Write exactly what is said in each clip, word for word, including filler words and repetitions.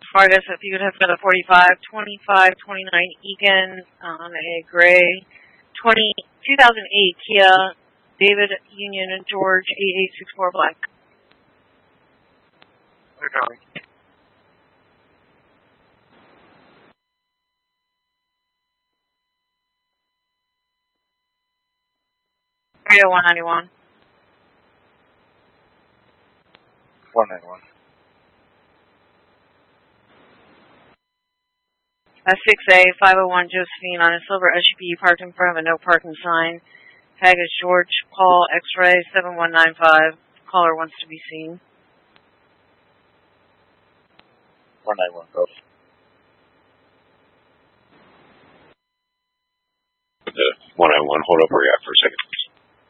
Fargus, if you could have got a forty-five, twenty-five, twenty-nine Egan on a gray, twenty, two thousand eight Kia, David Union and George eight eight six four black. We're going. three oh one ninety-one. one ninety-one. A six A, five oh one Josephine on a silver S U V parked in front of a no parking sign. Tag is George Paul X-ray seven one nine five. Caller wants to be seen. one ninety-one, both. The one ninety-one, hold up where you're at for a second, please.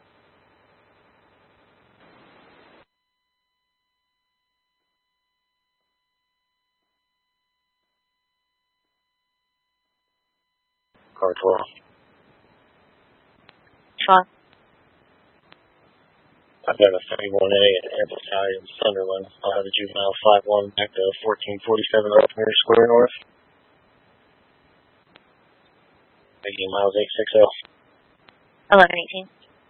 Car twelve. Sean. I've got a thirty-one A at Ample Italian Sunderland. I'll have a juvenile five one back to fourteen forty-seven North Mirror Square North. eighteen miles eight six zero. eleven eighteen.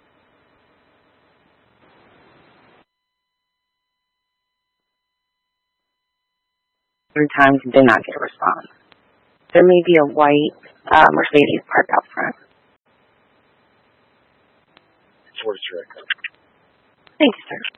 Three times and did not get a response. There may be a white uh, Mercedes parked out front. forty-three. Thank you, sir.